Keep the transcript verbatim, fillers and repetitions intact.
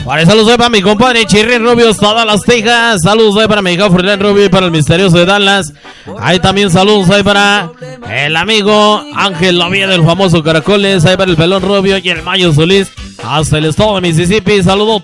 Para saludos para mi compadre Chirrín Rubio hasta Dallas, Texas. Saludos ahí para mi hijo Fernán Rubio y para el misterioso de Dallas. Ahí también saludos ahí para el amigo Ángel Lavía del famoso Caracoles. Ahí para el Pelón Rubio y el Mayo Solís hasta el estado de Mississippi. Saludos.